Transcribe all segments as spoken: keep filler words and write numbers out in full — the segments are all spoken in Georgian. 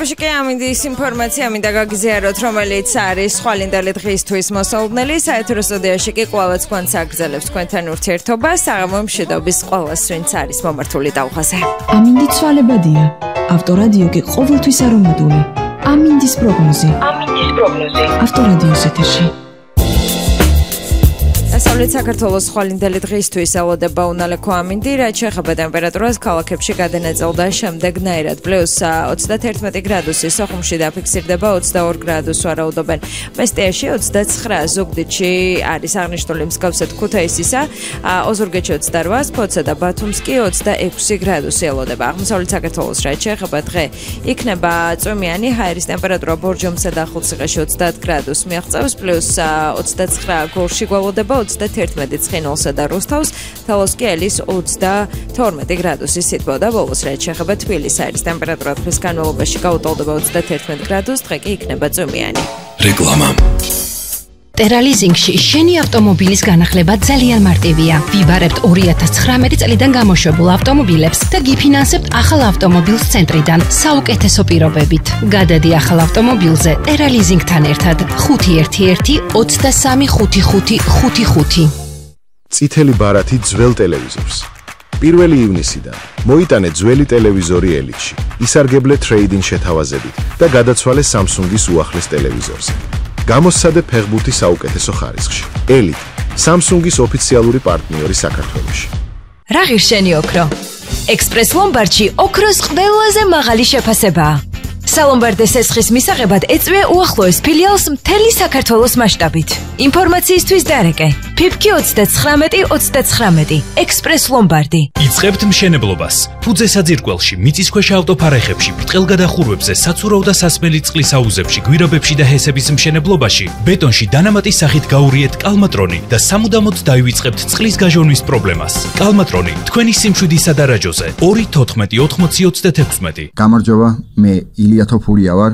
საქართველოში კი ამინდის ინფორმაცია მინდა გაგიზიაროთ, რომელიც არის ხვალინდელი დღისთვის მოსალოდნელი. საეთერო სტუდიაში კი კვლავაც თქვენს აგრძელებს თქვენთან ურთიერთობა საღამო მშვიდობის ყველას, ვინც არის მომართული ტალღაზე. ამინდი ცვალებადია. ავტორადიო კი ყოველთვის არომატული. ამინდის პროგნოზი. ამინდის პროგნოზი. ავტორადიოს ეთერში. დასავლეთ საქართველოს ხვალინდელი დღისთვის ელოდება უნალექო ამინდი, რაც შეეხება ტემპერატურას ქალაქებში გადანაწილდა შემდეგნაირად პლუს ოცდაერთმეტი გრადუსი, სოხუმში დაფიქსირდება ოცდაორი გრადუსი ვარაუდობენ. მესტიაში ოცდაცხრა, ზუგდიდში არის აღნიშნული მსგავსად ქუთაისისა, ოზურგეთში ოცდაორი, ფოთსა და ბათუმს კი ოცდაექვსი გრადუსი ელოდება. აღმოსავლეთ საქართველოს რაც შეეხება დღე იქნება წვიმიანი, ჰაერის ტემპერატურა ბორჯომსა და ახალციხეში ოცდაათ გრადუსს მიაღწევს, პლუს ოცდაცხრა გორში გვალოდება ოცდაერთმეტი ცხინვალსა და რუსთავს, თალოს კი ელის ოცდათორმეტი გრადუსი სითბო და ბოლოს რაც შეეხება თბილისს აირის ტემპერატურა დღის განმავლობაში გაუტოლდება ოცდაერთმეტი გრადუსს, დღე კი იქნება წვიმიანი. რეკლამა. ტერალიზინგში შენი ავტომობილის განახლება ძალიან მარტივია. ვიბარებთ ორი ათას ცხრამეტი წლიდან გამოშვებულ ავტომობილებს და გიფინანსებთ ახალ ავტომობილს ცენტრიდან საუკეთესო პირობებით. გადადი ახალ ავტომობილზე ტერალიზინგთან ერთად ხუთი ერთი ერთი ოცდასამი ხუთი ხუთი ხუთი ხუთი. წითელი ბარათი ძველ ტელევიზორს. პირველი ივნისიდან მოიტანე ძველი ტელევიზორი ელიტში. ისარგებლე ტრეიდინგ შეთავაზებით და გადაცვალე Samsung-ის უახლეს ტელევიზორზე. გამოსცადე ფეხბურთი საუკეთესო ხარისხში. ელიტ, Samsung-ის ოფიციალური პარტნიორი საქართველოში. რა ღირს შენი ოქრო? ექსპრეს ლომბარდში ოქროს ყველაზე მაღალი შეფასებაა. სალომბარდეს ესხის მისაღებად ეწვია უახლოეს ფილიალს მთელი საქართველოს მასშტაბით. ინფორმაციისთვის დარეკე. ფიფკი ოცდაცხრამეტი ოცდაცხრამეტი. ექსპრეს ლომბარდი. იწყებთ მშენებლობას. ფუძე საძირკველში, მიწისქვეშა ავტოფარეხებში, ბრტყელგადახურვებზე, საცურაო და სასმელი წყლის აუზებში, გვირაბებში და ჰესების მშენებლობაში, ბეტონში დანამატის სახით გაურიეთ კალმატრონი და სამუდამოდ დაივიწყებთ წყლის გაჟონვის პრობლემას. კალმატრონი თქვენი სიმშვიდისა და რაჯოზე. ორი თოთხმეტი ოთხმოცი ოცდათექვსმეტი. გამარჯობა, მე ილია თოფურია ვარ.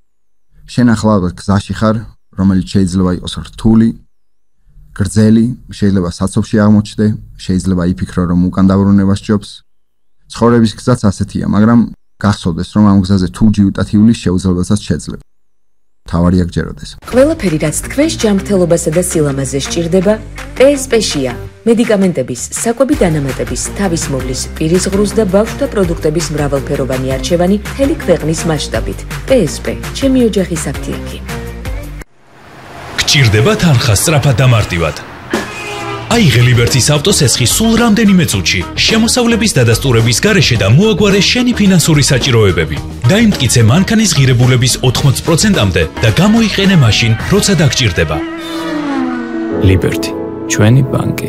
შენ ახლა გზაში ხარ, რომელიც შეიძლება იყოს რთული, გრძელი, შეიძლება საცობში აღმოჩნდე, შეიძლება იფიქრო, რომ უკან დაბრუნება სჯობს. ცხოვრების გზაც ასეთია, მაგრამ გახსოვდეს, რომ ამ გზაზე თუ ჯიუტად ივლის, შეუძლებელსაც შეძლებ. თავარია გჯეროდეს. ყველაფერი, რაც თქვენს ჯანმრთელობასა და სილამაზეს სჭირდება, პე ეს პე-შია. მედიკამენტების, საკვები დანამატების, თავის მოვლის, პირის ღრუს და ბავშვთა პროდუქტების მრავალფეროვანი არჩევანი მთელი ქვეყნის მასშტაბით. პე ეს პე, ჩემი ოჯახის აფთიაქი. გჭირდება თანხა სწრაფად და მარტივად. აიღე ლიბერტის ავტოსესხი სულ რამდენიმე წუთში, შემოსავლების დადასტურების გარეშე და მოაგვარე შენი ფინანსური საჭიროებები. დაიმტკიცე მანქანის ღირებულების ოთხმოცი პროცენტამდე და გამოიყენე მაშინ, როცა დაგჭირდება. ლიბერტი, ჩვენი ბანკი.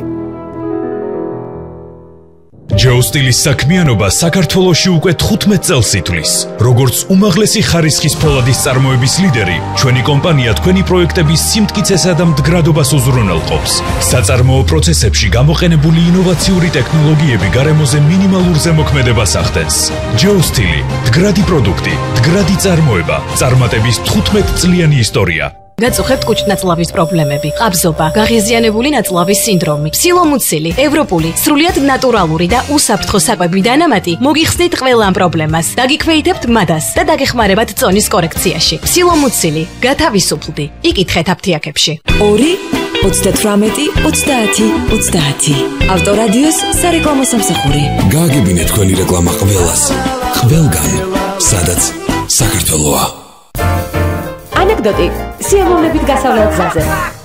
ჯეოსტილის საქმიანობა საქართველოში უკვე თხუთმეტ წელს ითვლის. როგორც უმაღლესი ხარისხის ფოლადის წარმოების ლიდერი, ჩვენი კომპანია თქვენი პროექტების სიმტკიცესა და მდგრადობას უზრუნველყოფს. საწარმოო პროცესებში გამოყენებული ინოვაციური ტექნოლოგიები გარემოზე მინიმალურ ზემოქმედებას ახდენს. ჯეოსტილი, მდგრადი პროდუქტი, მდგრადი წარმოება, წარმატების თხუთმეტ წლიანი ისტორია. გაწუხებთ კუჭნაწლავის პრობლემები, ყაბზობა, გაღიზიანებული ნაწლავის სინდრომი, ფსილომუცილი, ევროპული, სრულიად ნატურალური და უსაფრთხო საკვები დანამატი მოგიხსნით ყველა ამ პრობლემას. დაგიქვეითებთ მადას და დაგეხმარებათ წონის კორექციაში. ფსილომუცილი, გათავისუფლდი. იკითხეთ აფთიაქებში. ორი ოცდათვრამეტი ოცდაათი ოცდაათი. ავტორადიოს სარეკლამო სამსახური. გააგებინეთ თქვენი რეკლამა ყველას. ყველგან, სადაც საქართველოა. ანეკდოტი სიამოვნებით გასავლელ გზაზე.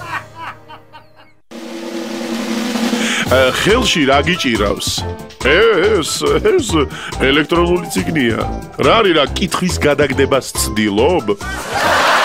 ხელში რა გიჭირავს? ეს ეს ელექტრონული ციგნია. რა არის რა კითხვის გადაგდებას ცდილობ?